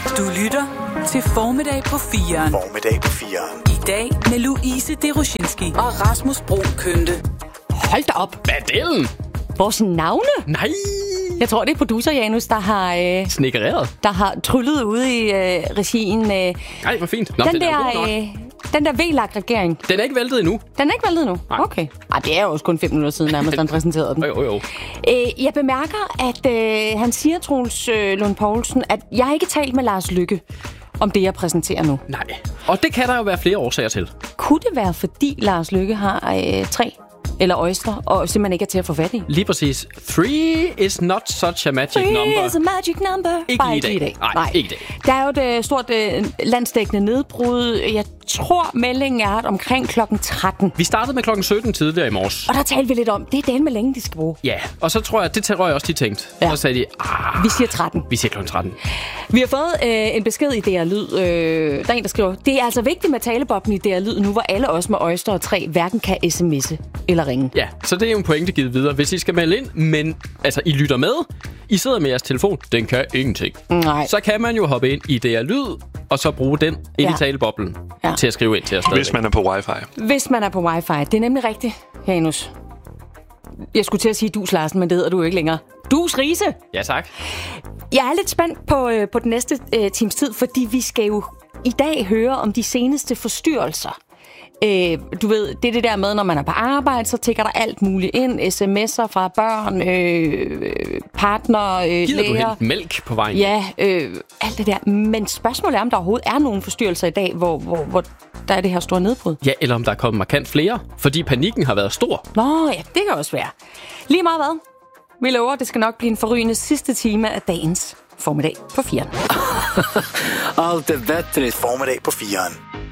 Du lytter til Formiddag på 4'eren. Formiddag på 4'eren. I dag med Louise Deroshinski og Rasmus Bro Kønte. Hold da op. Badellen! Vores navne? Nej! Jeg tror, det er producer Janus, der har... Snikkereret. Der har tryllet ude i regien. Nej, hvor fint. Nå, Den der VLAG-regering. Den er ikke væltet endnu. Den er ikke væltet endnu? Nej. Okay. Ej, det er jo også kun 5 minutter siden, nærmest han præsenterede den. Jo. Jeg bemærker, at han siger, Troels Lund Poulsen, at jeg har ikke talt med Lars Løkke om det, jeg præsenterer nu. Nej. Og det kan der jo være flere årsager til. Kunne det være, fordi Lars Løkke har 3 eller oyster, og simpelthen ikke er til at få fat i? Lige præcis. 3 is not such a magic number. 3 is a magic number. Ikke lige i dag. Nej, ikke i dag. Der er jo et stort landsdækkende nedbrud. Jeg tror, meldingen er omkring klokken 13. Vi startede med klokken 17 tidligere i morges. Og der talte vi lidt om, det er dagen med længe, de skal bruge. Ja, og så tror jeg, det tror jeg også, de tænkte. Ja. Så sagde de, Vi siger 13. Vi siger klokken 13. Vi har fået en besked i DR Lyd. Der er en, der skriver, det er altså vigtigt med talebobben i DR Lyd nu, hvor alle os med oyster og 3 hverken kan sms'e eller ringe. Ja, så det er jo en pointe givet videre. Hvis I skal melde ind, men altså, I lytter med, I sidder med jeres telefon, den kan ingenting. Nej. Så kan man jo hoppe ind i DR Lyd, og så bruge den ind i taleboblen til at skrive ind til os. Hvis man er på wifi. Hvis man er på wifi. Det er nemlig rigtigt, Janus. Jeg skulle til at sige Dus Larsen, men det hedder du jo ikke længere. Dus Riise. Ja, tak. Jeg er lidt spændt på den næste times tid, fordi vi skal jo i dag høre om de seneste forstyrrelser. Du ved, det er det der med, når man er på arbejde, så tækker der alt muligt ind. SMS'er fra børn, partner, Gider læger. du hente mælk på vejen? Ja, alt det der. Men spørgsmålet er, om der overhovedet er nogle forstyrrelser i dag, hvor der er det her store nedbrud. Ja, eller om der er kommet markant flere, fordi panikken har været stor. Nå ja, det kan også være. Lige meget hvad. Vi lover, det skal nok blive en forrygende sidste time af dagens Formiddag på 4'eren. Allt är bättre. Formiddag på 4'eren.